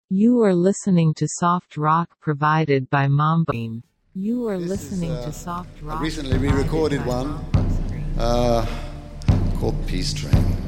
You are listening to soft rock provided by Mambo. You are listening to soft rock. Recently we recorded one called Peace Train.